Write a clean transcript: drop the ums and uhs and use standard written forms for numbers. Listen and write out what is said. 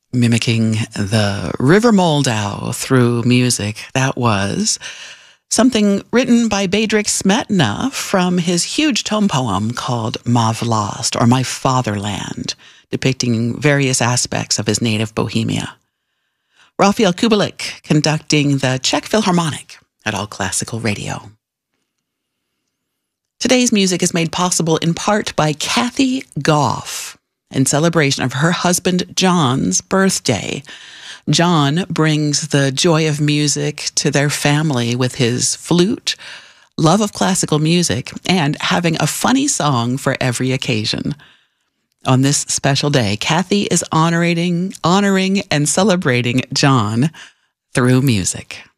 Mimicking the River Moldau through music. That was something written by Bedřich Smetana from his huge tome poem called Ma Vlast, or My Fatherland, depicting various aspects of his native Bohemia. Rafael Kubelik conducting the Czech Philharmonic at All Classical Radio. Today's music is made possible in part by Kathy Goff in celebration of her husband John's birthday. John brings the joy of music to their family with his flute, love of classical music, and having a funny song for every occasion. On this special day, Kathy is honoring and celebrating John through music.